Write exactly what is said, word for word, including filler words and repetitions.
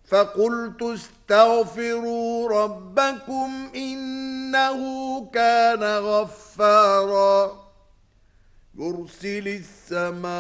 فقلت استغفروا ربكم إنه كان غفارا يرسل السماء